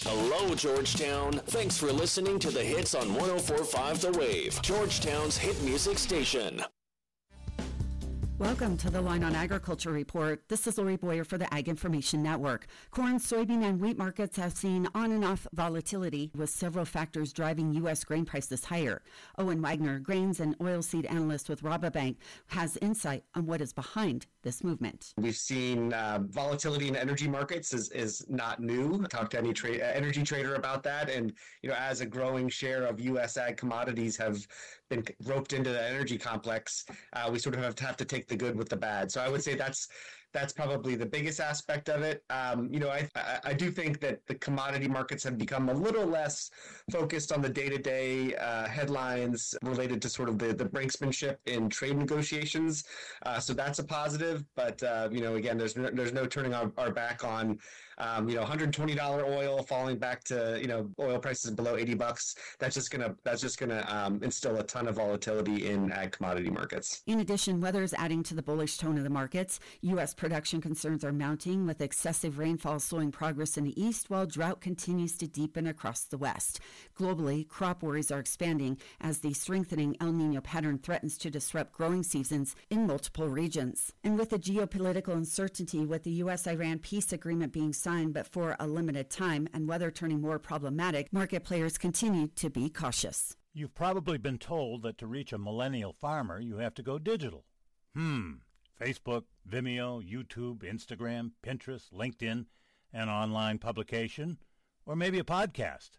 Hello, Georgetown. Thanks for listening to the hits on 104.5 The Wave, Georgetown's hit music station. Welcome to the Line on Agriculture Report. This is Lori Boyer for the Ag Information Network. Corn, soybean, and wheat markets have seen on and off volatility, with several factors driving U.S. grain prices higher. Owen Wagner, grains and oilseed analyst with Rabobank, has insight on what is behind this movement. We've seen volatility in energy markets is not new. Talked to any energy trader about that, and as a growing share of U.S. ag commodities have been roped into the energy complex, we sort of have to take the good with the bad. So I would say that's probably the biggest aspect of it. I do think that the commodity markets have become a little less focused on the day-to-day headlines related to sort of the brinksmanship in trade negotiations. So that's a positive. But again, there's no turning our back on $120 oil falling back to oil prices below $80. That's just gonna instill a ton of volatility in ag commodity markets. In addition, weather is adding to the bullish tone of the markets. U.S. production concerns are mounting, with excessive rainfall slowing progress in the east, while drought continues to deepen across the west. Globally, crop worries are expanding as the strengthening El Nino pattern threatens to disrupt growing seasons in multiple regions. And with the geopolitical uncertainty, with the U.S.-Iran peace agreement being signed but for a limited time and weather turning more problematic, market players continue to be cautious. You've probably been told that to reach a millennial farmer, you have to go digital. Facebook, Vimeo, YouTube, Instagram, Pinterest, LinkedIn, an online publication, or maybe a podcast.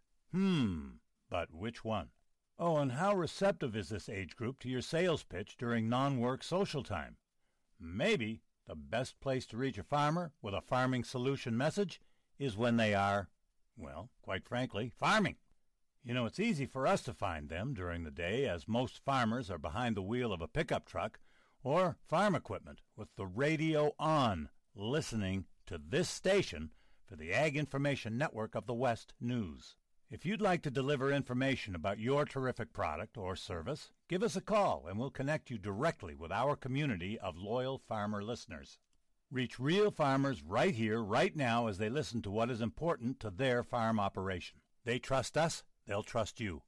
But which one? Oh, and how receptive is this age group to your sales pitch during non-work social time? Maybe the best place to reach a farmer with a farming solution message is when they are, well, quite frankly, farming. It's easy for us to find them during the day, as most farmers are behind the wheel of a pickup truck or farm equipment with the radio on, listening to this station for the Ag Information Network of the West News. If you'd like to deliver information about your terrific product or service, give us a call and we'll connect you directly with our community of loyal farmer listeners. Reach real farmers right here, right now, as they listen to what is important to their farm operation. They trust us, they'll trust you.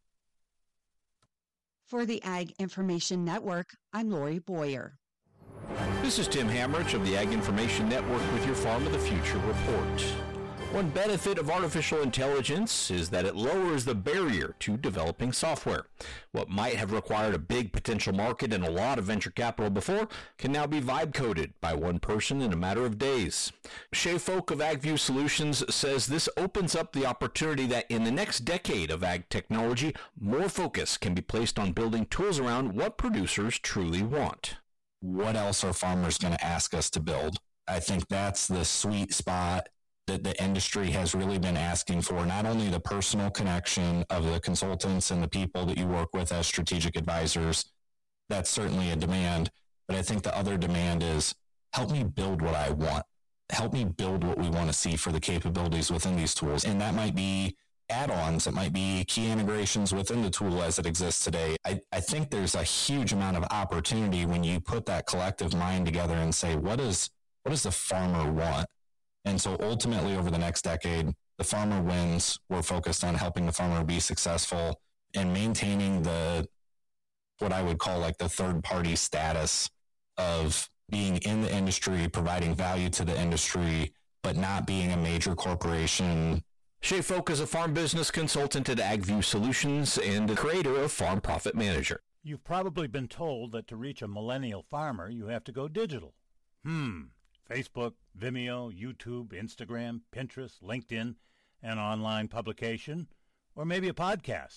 For the Ag Information Network, I'm Lori Boyer. This is Tim Hammerich of the Ag Information Network with your Farm of the Future report. One benefit of artificial intelligence is that it lowers the barrier to developing software. What might have required a big potential market and a lot of venture capital before can now be vibe-coded by one person in a matter of days. Shay Folk of AgView Solutions says this opens up the opportunity that in the next decade of ag technology, more focus can be placed on building tools around what producers truly want. What else are farmers going to ask us to build? I think that's the sweet spot that the industry has really been asking for, not only the personal connection of the consultants and the people that you work with as strategic advisors. That's certainly a demand, but I think the other demand is help me build what I want. Help me build what we want to see for the capabilities within these tools. And that might be add-ons, it might be key integrations within the tool as it exists today. I think there's a huge amount of opportunity when you put that collective mind together and say, what does the farmer want? And so ultimately over the next decade, the farmer wins. We're focused on helping the farmer be successful and maintaining what I would call like the third party status of being in the industry, providing value to the industry, but not being a major corporation. Shay Folk is a farm business consultant at AgView Solutions and the creator of Farm Profit Manager. You've probably been told that to reach a millennial farmer, you have to go digital. Facebook, Vimeo, YouTube, Instagram, Pinterest, LinkedIn, an online publication, or maybe a podcast.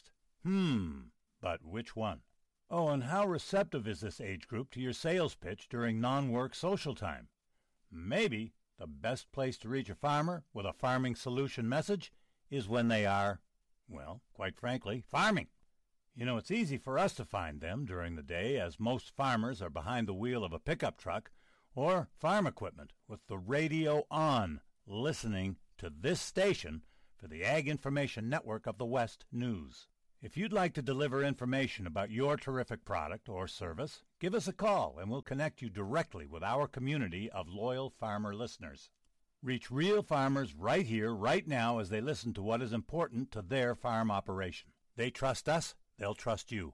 But which one? Oh, and how receptive is this age group to your sales pitch during non-work social time? Maybe the best place to reach a farmer with a farming solution message is when they are, well, quite frankly, farming. It's easy for us to find them during the day, as most farmers are behind the wheel of a pickup truck or farm equipment with the radio on, listening to this station for the Ag Information Network of the West News. If you'd like to deliver information about your terrific product or service, give us a call and we'll connect you directly with our community of loyal farmer listeners. Reach real farmers right here, right now, as they listen to what is important to their farm operation. They trust us, they'll trust you.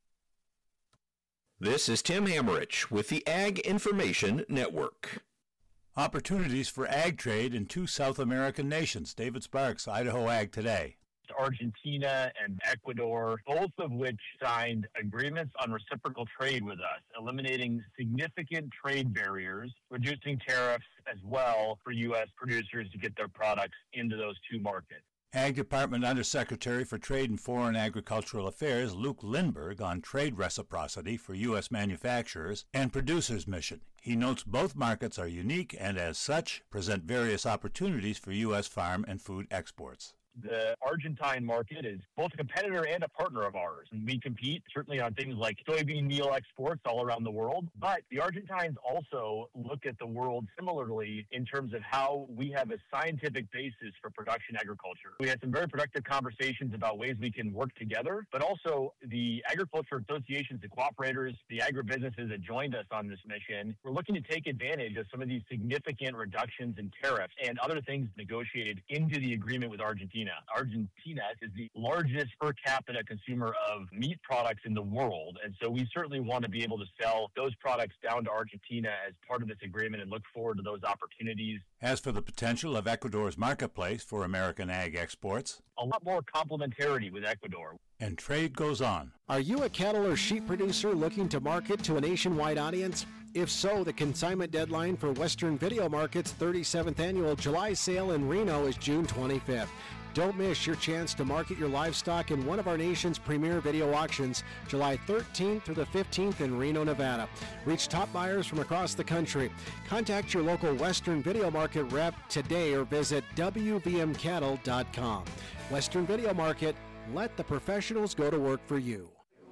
This is Tim Hammerich with the Ag Information Network. Opportunities for ag trade in two South American nations. David Sparks, Idaho Ag Today. Argentina and Ecuador, both of which signed agreements on reciprocal trade with us, eliminating significant trade barriers, reducing tariffs as well for U.S. producers to get their products into those two markets. Ag Department Undersecretary for Trade and Foreign Agricultural Affairs Luke Lindberg on trade reciprocity for U.S. manufacturers and producers' mission. He notes both markets are unique and, as such, present various opportunities for U.S. farm and food exports. The Argentine market is both a competitor and a partner of ours. And we compete certainly on things like soybean meal exports all around the world. But the Argentines also look at the world similarly in terms of how we have a scientific basis for production agriculture. We had some very productive conversations about ways we can work together, but also the agriculture associations, the cooperators, the agribusinesses that joined us on this mission, we're looking to take advantage of some of these significant reductions in tariffs and other things negotiated into the agreement with Argentina. Argentina is the largest per capita consumer of meat products in the world, and so we certainly want to be able to sell those products down to Argentina as part of this agreement and look forward to those opportunities. As for the potential of Ecuador's marketplace for American ag exports, a lot more complementarity with Ecuador. And trade goes on. Are you a cattle or sheep producer looking to market to a nationwide audience? If so, the consignment deadline for Western Video Market's 37th annual July sale in Reno is June 25th. Don't miss your chance to market your livestock in one of our nation's premier video auctions, July 13th through the 15th in Reno, Nevada. Reach top buyers from across the country. Contact your local Western Video Market rep today or visit WVMCattle.com. Western Video Market, let the professionals go to work for you.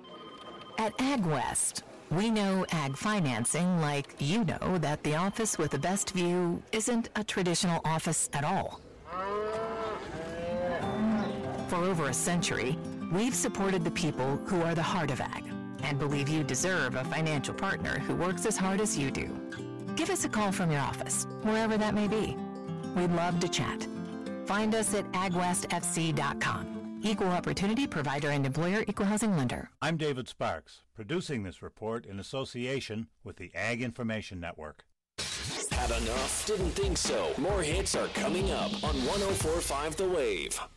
At AgWest, we know ag financing like you know that the office with the best view isn't a traditional office at all. For over a century, we've supported the people who are the heart of ag and believe you deserve a financial partner who works as hard as you do. Give us a call from your office, wherever that may be. We'd love to chat. Find us at agwestfc.com. Equal opportunity provider and employer, equal housing lender. I'm David Sparks, producing this report in association with the Ag Information Network. Had enough? Didn't think so. More hits are coming up on 104.5 The Wave.